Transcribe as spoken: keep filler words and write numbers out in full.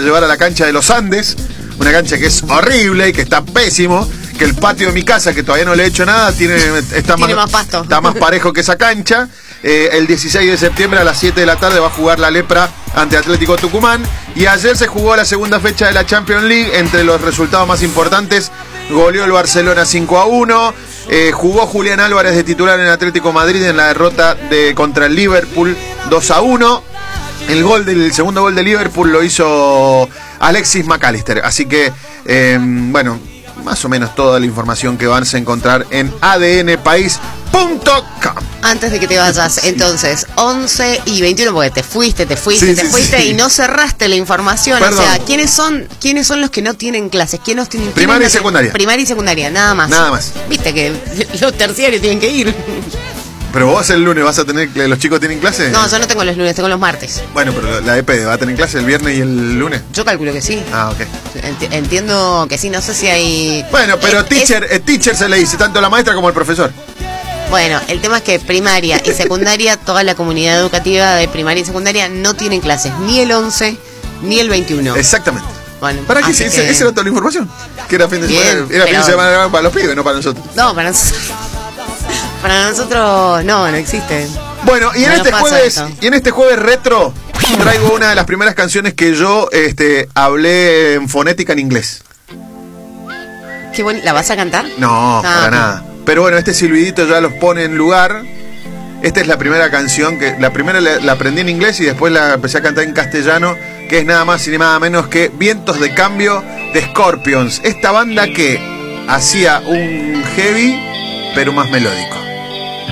llevar a la cancha de los Andes, una cancha que es horrible y que está pésimo, que el patio de mi casa, que todavía no le he hecho nada, tiene, está, tiene más, más pasto. Está más parejo que esa cancha. Eh, el dieciséis de septiembre a las siete de la tarde va a jugar la Lepra ante Atlético Tucumán. Y ayer se jugó la segunda fecha de la Champions League. Entre los resultados más importantes, goleó el Barcelona cinco a uno. Eh, jugó Julián Álvarez de titular en Atlético Madrid en la derrota de, contra el Liverpool dos a uno. El gol del el segundo gol de Liverpool lo hizo Alexis McAllister. Así que, eh, bueno, más o menos toda la información que van a encontrar en a d n país punto com. Antes de que te vayas, entonces, once y veintiuno, porque te fuiste, te fuiste, sí, te sí, fuiste sí. y no cerraste la información. Perdón. O sea, ¿quiénes son quiénes son los que no tienen clases? ¿Quiénes tienen Primaria tienen y secundaria. Primaria y secundaria, nada más. Nada más. Viste que los terciarios tienen que ir. Pero vos el lunes vas a tener, ¿los chicos tienen clase? No, yo no tengo los lunes, tengo los martes. Bueno, pero la E P va a tener clase el viernes y el lunes. Yo calculo que sí. Ah, ok. Enti- entiendo que sí, no sé si hay... Bueno, pero Es- teacher, eh, teacher se le dice tanto a la maestra como al profesor. Bueno, el tema es que primaria y secundaria, toda la comunidad educativa de primaria y secundaria no tienen clases, ni el once ni el veintiuno. Exactamente. Bueno, ¿Para qué? así Esa que- esa era toda la información. Que era fin de Bien, semana, era fin de pero- semana para los pibes, no para nosotros. No, para nosotros... Para nosotros no, no existe. Bueno, y en No este pasa jueves, eso. y en este jueves retro, traigo una de las primeras canciones que yo este, hablé en fonética en inglés. Qué bueno, ¿la vas a cantar? No, Ah, para ok. nada. Pero bueno, este silbidito ya los pone en lugar. Esta es la primera canción que. La primera la, la aprendí en inglés y después la empecé a cantar en castellano, que es nada más y nada menos que Vientos de Cambio de Scorpions. Esta banda que hacía un heavy, pero más melódico.